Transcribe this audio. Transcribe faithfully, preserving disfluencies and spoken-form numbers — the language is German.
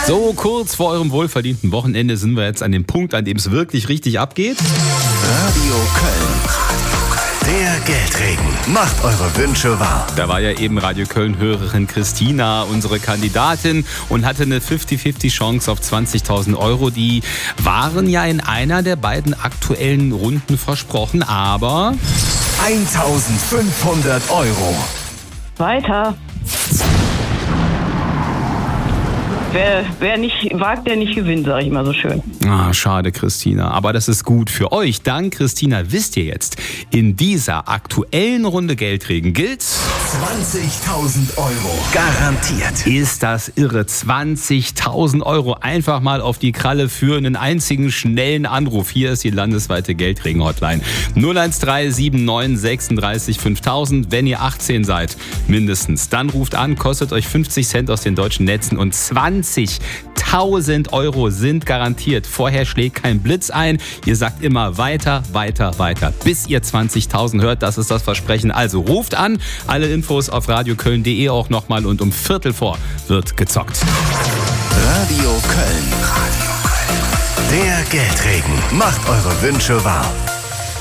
So kurz vor eurem wohlverdienten Wochenende sind wir jetzt an dem Punkt, an dem es wirklich richtig abgeht. Radio Köln. Der Geldregen macht eure Wünsche wahr. Da war ja eben Radio Köln-Hörerin Christina unsere Kandidatin und hatte eine fünfzig fünfzig Chance auf zwanzigtausend Euro. Die waren ja in einer der beiden aktuellen Runden versprochen, aber... eintausendfünfhundert Euro. Weiter. Wer, wer nicht wagt, der nicht gewinnt, sage ich mal so schön. Ah, schade, Christina. Aber das ist gut für euch. Dank Christina wisst ihr jetzt, in dieser aktuellen Runde Geldregen gilt... zwanzigtausend Euro. Garantiert. Ist das irre. zwanzigtausend Euro einfach mal auf die Kralle für einen einzigen schnellen Anruf. Hier ist die landesweite Geldregen-Hotline. null eins drei sieben neun sechsunddreißig fünftausend. Wenn ihr achtzehn seid, mindestens. Dann ruft an, kostet euch fünfzig Cent aus den deutschen Netzen und zwanzigtausend Euro sind garantiert. Vorher schlägt kein Blitz ein. Ihr sagt immer weiter, weiter, weiter, bis ihr zwanzigtausend hört. Das ist das Versprechen. Also ruft an. Alle Infos auf radioköln punkt de auch nochmal und um Viertel vor wird gezockt. Radio Köln. Radio Köln. Der Geldregen macht eure Wünsche wahr.